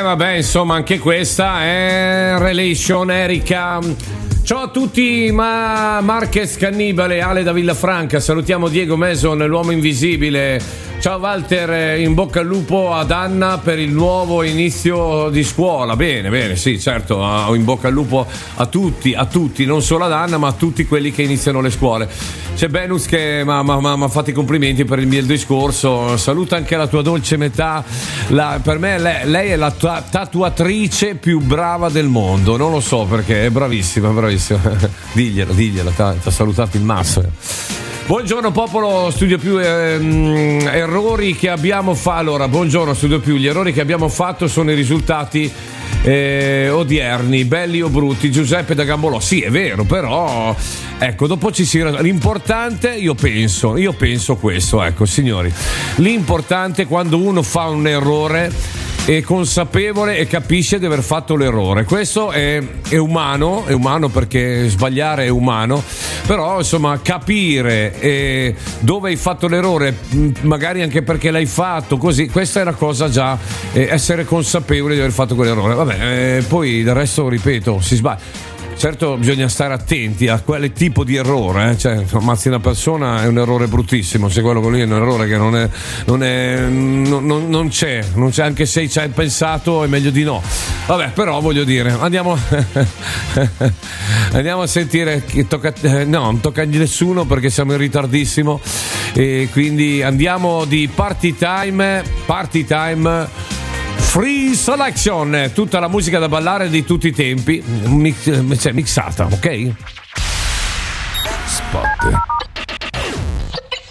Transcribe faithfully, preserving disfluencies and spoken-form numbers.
vabbè, insomma, anche questa è Relation Erika. Ciao a tutti, ma Marquez Cannibale, Ale da Villafranca, salutiamo Diego Mason, l'uomo invisibile. Ciao Walter, in bocca al lupo ad Anna per il nuovo inizio di scuola. Bene, bene, sì, certo, in bocca al lupo a tutti, a tutti, non solo ad Anna, ma a tutti quelli che iniziano le scuole. C'è Benus che mi ha fatto i complimenti per il mio discorso. Saluta anche la tua dolce metà. La, per me lei, lei è la tua tatuatrice più brava del mondo. Non lo so perché è bravissima, bravissima. diglielo, diglielo, ti ha salutato il masso. Buongiorno popolo, Studio Più, ehm, errori che abbiamo fatto. Allora, buongiorno Studio Più, gli errori che abbiamo fatto sono i risultati eh, odierni, belli o brutti. Giuseppe da Gambolò, sì è vero, però ecco, dopo ci si... L'importante, io penso, io penso questo, ecco signori, l'importante quando uno fa un errore è consapevole e capisce di aver fatto l'errore. Questo è, è umano, è umano perché sbagliare è umano, però insomma capire eh, dove hai fatto l'errore, magari anche perché l'hai fatto così, questa è una cosa già, eh, essere consapevole di aver fatto quell'errore. Vabbè, eh, poi del resto ripeto, si sbaglia. Certo, bisogna stare attenti a quale tipo di errore, eh? Cioè, ammazzi una persona è un errore bruttissimo, se quello lì è un errore che non è, non è, non, non, non c'è, non c'è, anche se ci hai pensato è meglio di no. Vabbè, però voglio dire, andiamo, andiamo a sentire chi tocca, eh, no, non tocca a nessuno perché siamo in ritardissimo e quindi andiamo di Party Time, Party Time. Free Selection, tutta la musica da ballare di tutti i tempi, mix, cioè mixata, ok? Spot.